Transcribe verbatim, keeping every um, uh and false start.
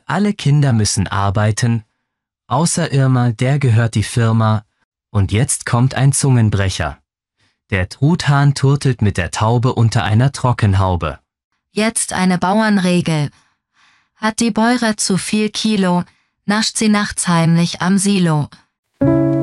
alle Kinder müssen arbeiten, außer Irma, der gehört die Firma, und jetzt kommt ein Zungenbrecher. Der Truthahn turtelt mit der Taube unter einer Trockenhaube. Jetzt eine Bauernregel. Hat die Bäuerin zu viel Kilo, nascht sie nachts heimlich am Silo.